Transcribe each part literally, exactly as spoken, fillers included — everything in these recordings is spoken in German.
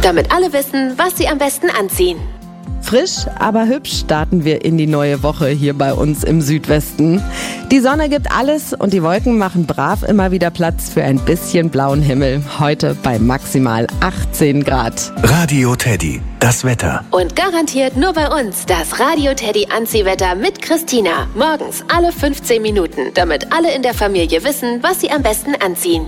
damit alle wissen, was sie am besten anziehen. Frisch, aber hübsch starten wir in die neue Woche hier bei uns im Südwesten. Die Sonne gibt alles und die Wolken machen brav immer wieder Platz für ein bisschen blauen Himmel. Heute bei maximal achtzehn Grad. Radio Teddy, das Wetter. Und garantiert nur bei uns das Radio Teddy Anziehwetter mit Christina. Morgens alle fünfzehn Minuten, damit alle in der Familie wissen, was sie am besten anziehen.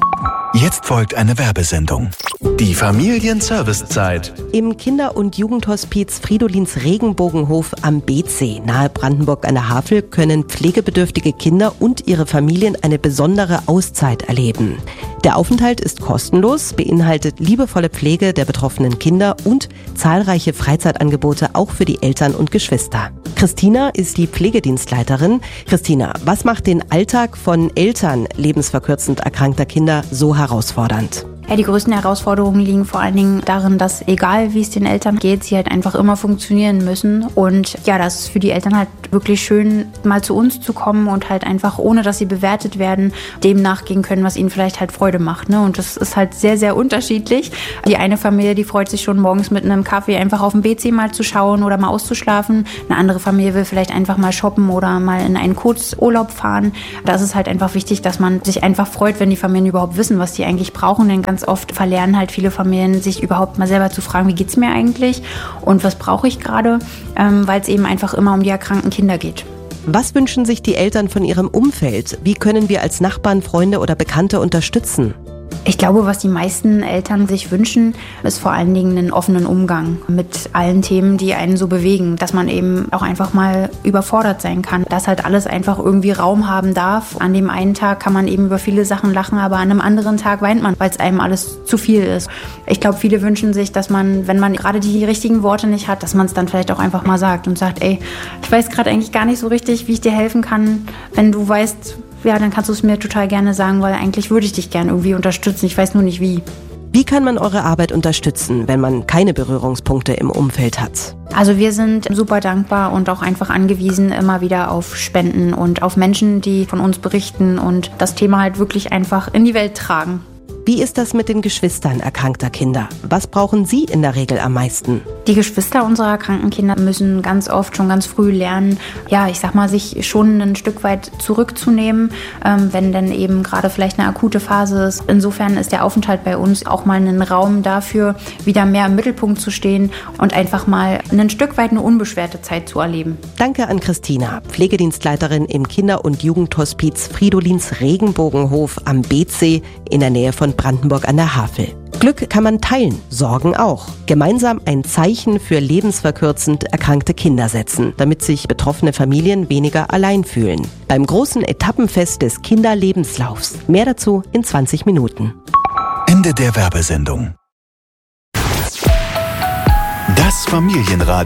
Jetzt folgt eine Werbesendung. Die Familienservicezeit. Im Kinder- und Jugendhospiz Fridolins Regenbogenhof am B C nahe Brandenburg an der Havel können pflegebedürftige Kinder und ihre Familien eine besondere Auszeit erleben. Der Aufenthalt ist kostenlos, beinhaltet liebevolle Pflege der betroffenen Kinder und zahlreiche Freizeitangebote auch für die Eltern und Geschwister. Christina ist die Pflegedienstleiterin. Christina, was macht den Alltag von Eltern lebensverkürzend erkrankter Kinder so herausfordernd? Ja, die größten Herausforderungen liegen vor allen Dingen darin, dass egal wie es den Eltern geht, sie halt einfach immer funktionieren müssen. Und ja, das ist für die Eltern halt wirklich schön, mal zu uns zu kommen und halt einfach, ohne dass sie bewertet werden, dem nachgehen können, was ihnen vielleicht halt Freude macht. Ne? Und das ist halt sehr, sehr unterschiedlich. Die eine Familie, die freut sich schon morgens mit einem Kaffee einfach auf dem B C mal zu schauen oder mal auszuschlafen. Eine andere Familie will vielleicht einfach mal shoppen oder mal in einen Kurzurlaub fahren. Da ist es halt einfach wichtig, dass man sich einfach freut, wenn die Familien überhaupt wissen, was die eigentlich brauchen. Denn ganz oft verlernen halt viele Familien, sich überhaupt mal selber zu fragen, wie geht's mir eigentlich und was brauche ich gerade, ähm, weil es eben einfach immer um die erkrankten Kinder geht. Was wünschen sich die Eltern von ihrem Umfeld? Wie können wir als Nachbarn, Freunde oder Bekannte unterstützen? Ich glaube, was die meisten Eltern sich wünschen, ist vor allen Dingen einen offenen Umgang mit allen Themen, die einen so bewegen. Dass man eben auch einfach mal überfordert sein kann. Dass halt alles einfach irgendwie Raum haben darf. An dem einen Tag kann man eben über viele Sachen lachen, aber an einem anderen Tag weint man, weil es einem alles zu viel ist. Ich glaube, viele wünschen sich, dass man, wenn man gerade die richtigen Worte nicht hat, dass man es dann vielleicht auch einfach mal sagt und sagt, ey, ich weiß gerade eigentlich gar nicht so richtig, wie ich dir helfen kann. Wenn du weißt, ja, dann kannst du es mir total gerne sagen, weil eigentlich würde ich dich gerne irgendwie unterstützen. Ich weiß nur nicht wie. Wie kann man eure Arbeit unterstützen, wenn man keine Berührungspunkte im Umfeld hat? Also wir sind super dankbar und auch einfach angewiesen immer wieder auf Spenden und auf Menschen, die von uns berichten und das Thema halt wirklich einfach in die Welt tragen. Wie ist das mit den Geschwistern erkrankter Kinder? Was brauchen sie in der Regel am meisten? Die Geschwister unserer kranken Kinder müssen ganz oft schon ganz früh lernen, ja, ich sag mal, sich schon ein Stück weit zurückzunehmen, ähm, wenn denn eben gerade vielleicht eine akute Phase ist. Insofern ist der Aufenthalt bei uns auch mal ein Raum dafür, wieder mehr im Mittelpunkt zu stehen und einfach mal ein Stück weit eine unbeschwerte Zeit zu erleben. Danke an Christina, Pflegedienstleiterin im Kinder- und Jugendhospiz Fridolins Regenbogenhof am B C in der Nähe von Brandenburg an der Havel. Glück kann man teilen, Sorgen auch. Gemeinsam ein Zeichen für lebensverkürzend erkrankte Kinder setzen, damit sich betroffene Familien weniger allein fühlen. Beim großen Etappenfest des Kinderlebenslaufs. Mehr dazu in zwanzig Minuten. Ende der Werbesendung. Das Familienradio.